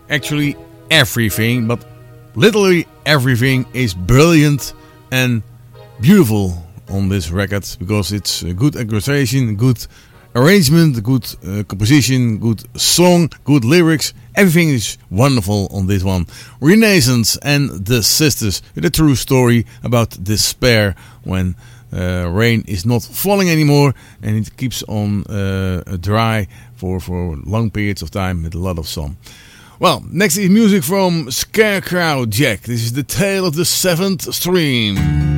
actually everything, but literally everything is brilliant and beautiful on this record, because it's a good orchestration, good arrangement, good composition, good song, good lyrics. Everything is wonderful on this one. Renaissance and the Sisters, with a true story about despair when rain is not falling anymore and it keeps on dry for long periods of time with a lot of sun. Well, next is music from Scarecrow Jack. This is The Tale of the Seventh Stream.